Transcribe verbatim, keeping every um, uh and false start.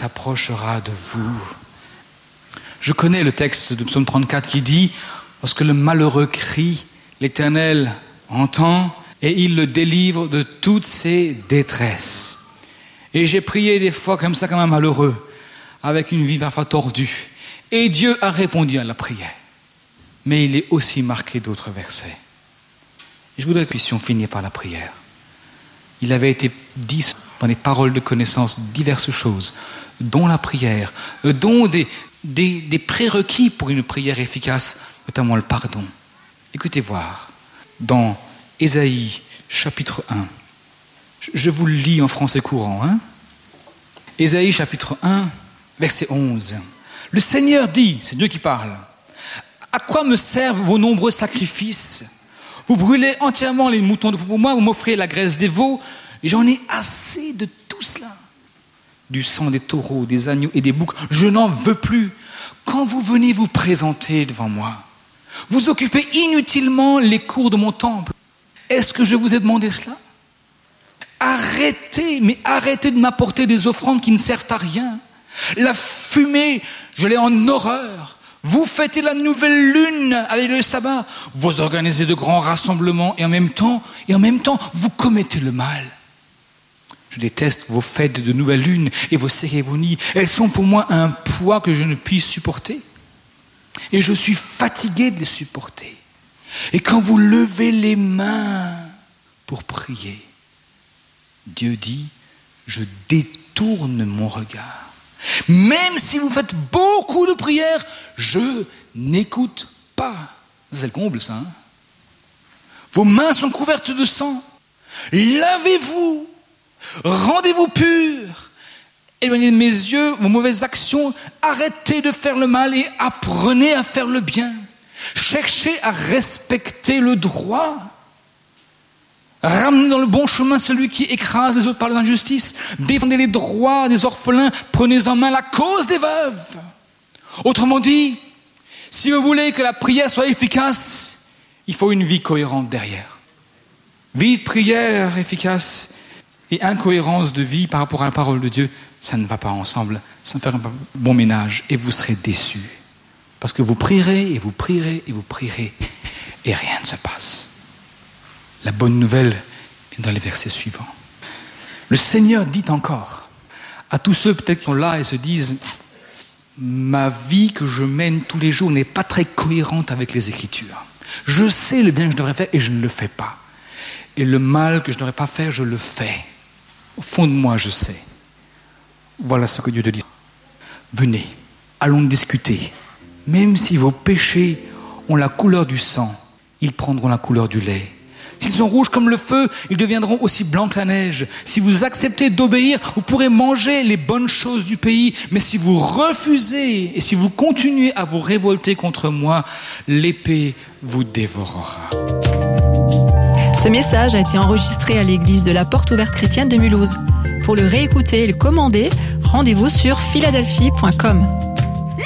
s'approchera de vous. Je connais le texte de Psaume trente-quatre qui dit « Lorsque le malheureux crie, l'Éternel entend et il le délivre de toutes ses détresses. » Et j'ai prié des fois comme ça comme un malheureux, avec une vie parfois tordue. Et Dieu a répondu à la prière. Mais il est aussi marqué d'autres versets. Et je voudrais que nous puissions finir par la prière. Il avait été dit dans les paroles de connaissance diverses choses, dont la prière, dont des, des, des prérequis pour une prière efficace, notamment le pardon. Écoutez voir, dans Ésaïe chapitre un, je vous le lis en français courant, hein. Ésaïe chapitre un, verset onze. Le Seigneur dit, c'est Dieu qui parle, « À quoi me servent vos nombreux sacrifices ? Vous brûlez entièrement les moutons pour moi, vous m'offrez la graisse des veaux. J'en ai assez de tout cela. Du sang des taureaux, des agneaux et des boucs, je n'en veux plus. Quand vous venez vous présenter devant moi, vous occupez inutilement les cours de mon temple. Est-ce que je vous ai demandé cela ? Arrêtez, mais arrêtez de m'apporter des offrandes qui ne servent à rien. La fumée, je l'ai en horreur. Vous fêtez la nouvelle lune avec le sabbat. Vous organisez de grands rassemblements et en même temps, et en même temps, vous commettez le mal. Je déteste vos fêtes de nouvelle lune et vos cérémonies. Elles sont pour moi un poids que je ne puis supporter. Et je suis fatigué de les supporter. Et quand vous levez les mains pour prier, Dieu dit, je détourne mon regard. Même si vous faites beaucoup de prières, je n'écoute pas. C'est le comble, ça. Hein? Vos mains sont couvertes de sang. Lavez-vous. Rendez-vous purs. Éloignez de mes yeux vos mauvaises actions. Arrêtez de faire le mal et apprenez à faire le bien. Cherchez à respecter le droit. Ramenez dans le bon chemin celui qui écrase les autres par l'injustice. Défendez les droits des orphelins. Prenez en main la cause des veuves. Autrement dit, si vous voulez que la prière soit efficace, il faut une vie cohérente derrière. Vie de prière efficace et incohérence de vie par rapport à la parole de Dieu, ça ne va pas ensemble. Ça ne fait pas bon ménage et vous serez déçus. Parce que vous prierez et vous prierez et vous prierez et rien ne se passe. La bonne nouvelle est dans les versets suivants. Le Seigneur dit encore à tous ceux peut-être qui sont là et se disent « Ma vie que je mène tous les jours n'est pas très cohérente avec les Écritures. Je sais le bien que je devrais faire et je ne le fais pas. Et le mal que je ne devrais pas faire, je le fais. Au fond de moi, je sais. » Voilà ce que Dieu te dit. Venez, allons discuter. Même si vos péchés ont la couleur du sang, ils prendront la couleur du lait. S'ils sont rouges comme le feu, ils deviendront aussi blancs que la neige. Si vous acceptez d'obéir, vous pourrez manger les bonnes choses du pays. Mais si vous refusez et si vous continuez à vous révolter contre moi, l'épée vous dévorera. Ce message a été enregistré à l'église de la Porte Ouverte Chrétienne de Mulhouse. Pour le réécouter et le commander, rendez-vous sur philadelphie point com.